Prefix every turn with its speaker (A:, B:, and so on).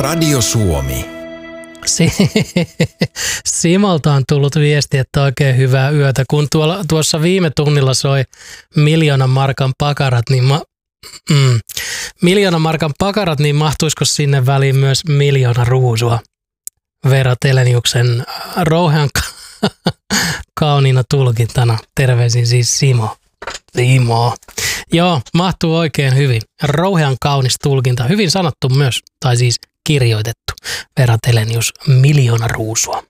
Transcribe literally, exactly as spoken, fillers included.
A: Radio Suomi.
B: Simolta on tullut viesti, että oikein hyvää yötä. Kun tuolla, tuossa viime tunnilla soi miljoonan markan pakarat, niin ma, mm, miljoonan markan pakarat, niin mahtuisiko sinne väliin myös miljoona ruusua? Veera Teleniuksen rouhean kauniina tulkintana. Terveisin siis Simo. Simo. Joo, mahtuu oikein hyvin. Rouhean kaunis tulkinta. Hyvin sanottu myös, tai siis kirjoitettu. Veera Telenius, miljoona ruusua.